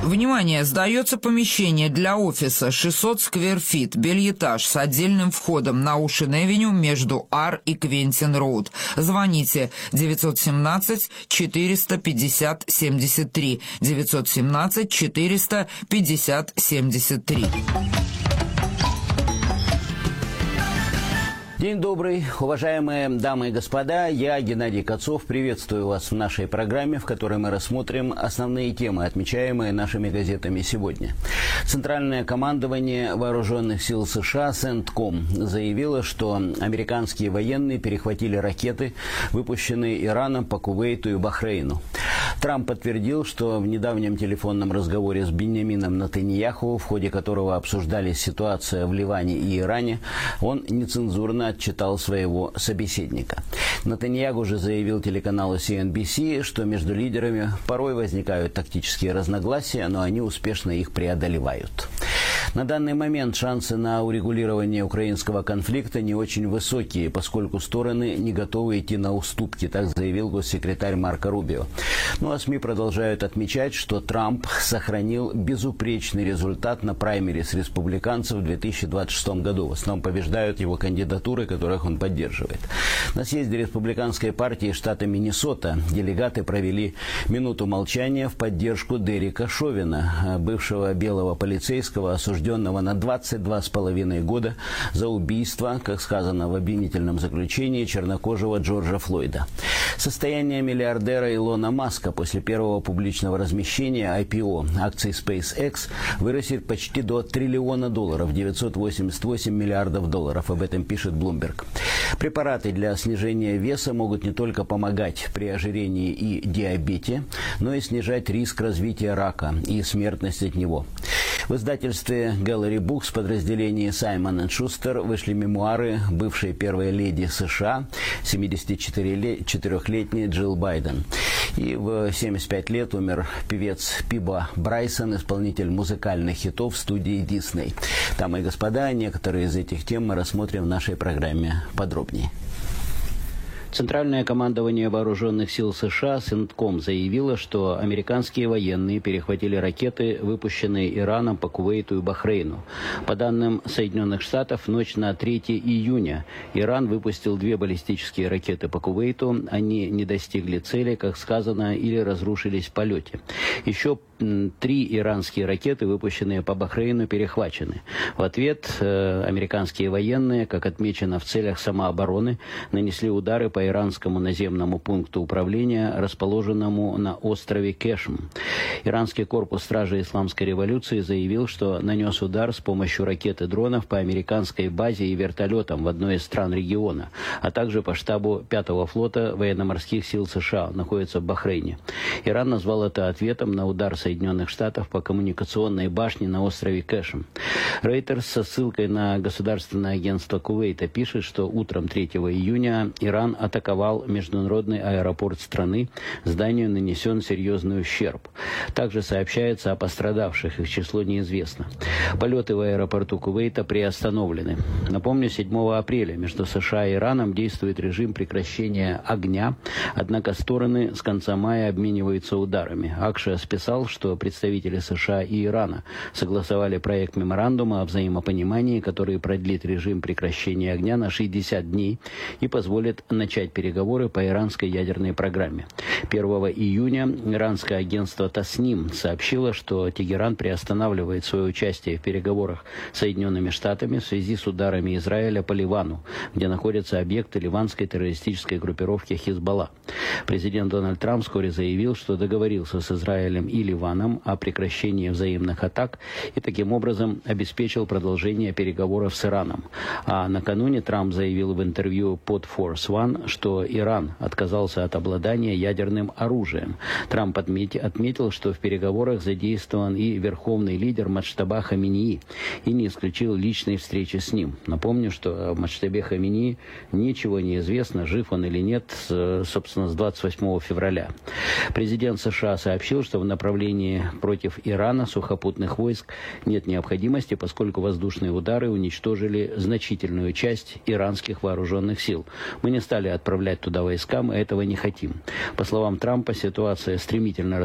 Внимание! Сдается помещение для офиса 600 сквер-фит, бельэтаж с отдельным входом на Оушен-Эвеню между Ар и Квентин-Роуд. Звоните 917-450-73. 917-450-73. День добрый, уважаемые дамы и господа. Я, Геннадий Кацов, приветствую вас в нашей программе, в которой мы рассмотрим основные темы, отмечаемые нашими газетами сегодня. Центральное командование Вооруженных сил США CENTCOM заявило, что американские военные перехватили ракеты, выпущенные Ираном по Кувейту и Бахрейну. Трамп подтвердил, что в недавнем телефонном разговоре с Биньямином Нетаньяху, в ходе которого обсуждались ситуация в Ливане и Иране, он нецензурно отчитал своего собеседника. Нетаньяху же заявил телеканалу CNBC, что между лидерами порой возникают тактические разногласия, но они успешно их преодолевают. На данный момент шансы на урегулирование украинского конфликта не очень высокие, поскольку стороны не готовы идти на уступки, так заявил госсекретарь Марко Рубио. Ну а СМИ продолжают отмечать, что Трамп сохранил безупречный результат на праймерис республиканцев в 2026 году. В основном побеждают его кандидатуры, которых он поддерживает. На съезде республиканской партии штата Миннесота делегаты провели минуту молчания в поддержку Дерека Шовина, бывшего белого полицейского, осужденного на 22,5 года за убийство, как сказано в обвинительном заключении, чернокожего Джорджа Флойда. Состояние миллиардера Илона Маска после первого публичного размещения IPO акций SpaceX вырастет почти до $1 триллиона, 988 миллиардов долларов. Об этом пишет Bloomberg. Препараты для снижения веса могут не только помогать при ожирении и диабете, но и снижать риск развития рака и смертность от него. В издательстве Gallery Books подразделения Simon & Schuster вышли мемуары бывшей первой леди США, 74-летней Джилл Байден. И в 75 лет умер певец Пиба Брайсон, исполнитель музыкальных хитов студии Disney. Дамы и господа, некоторые из этих тем мы рассмотрим в нашей программе подробнее. Центральное командование Вооруженных сил США CENTCOM заявило, что американские военные перехватили ракеты, выпущенные Ираном по Кувейту и Бахрейну. По данным Соединенных Штатов, в ночь на 3 июня Иран выпустил 2 баллистические ракеты по Кувейту. Они не достигли цели, как сказано, или разрушились в полете. Еще 3 иранские ракеты, выпущенные по Бахрейну, перехвачены. В ответ американские военные, как отмечено в целях самообороны, нанесли удары по иранскому наземному пункту управления, расположенному на острове Кешм. Иранский корпус стражи Исламской революции заявил, что нанес удар с помощью ракет и дронов по американской базе и вертолетам в одной из стран региона, а также по штабу 5-го флота военно-морских сил США, находится в Бахрейне. Иран назвал это ответом на удар Соединенных Штатов по коммуникационной башне на острове Кешм. Reuters со ссылкой на государственное агентство Кувейта пишет, что утром 3 июня Иран атаковал международный аэропорт страны, зданию нанесен серьезный ущерб. Также сообщается о пострадавших, их число неизвестно. Полеты в аэропорту Кувейта приостановлены. Напомню, 7 апреля между США и Ираном действует режим прекращения огня, однако стороны с конца мая обмениваются ударами. Акшиас писал, что представители США и Ирана согласовали проект меморандума о взаимопонимании, который продлит режим прекращения огня на 60 дней и позволит начать переговоры по иранской ядерной программе. 1 июня иранское агентство Тасним сообщило, что Тегеран приостанавливает свое участие в переговорах с Соединенными Штатами в связи с ударами Израиля по Ливану, где находятся объекты ливанской террористической группировки Хизбалла. Президент Дональд Трамп вскоре заявил, что договорился с Израилем и Ливаном о прекращении взаимных атак и таким образом обеспечил продолжение переговоров с Ираном. А накануне Трамп заявил в интервью под Force One, что Иран отказался от обладания ядерным оружием. Трамп отметил, что в переговорах задействован и верховный лидер Муджтаба Хаминеи и не исключил личной встречи с ним. Напомню, что о Муджтабе Хаминеи ничего не известно, жив он или нет, собственно, с 28 февраля. Президент США сообщил, что в направлении против Ирана сухопутных войск нет необходимости, поскольку воздушные удары уничтожили значительную часть иранских вооруженных сил. Мы не стали отправлять туда войска, мы этого не хотим. По словам Трампа, ситуация стремительно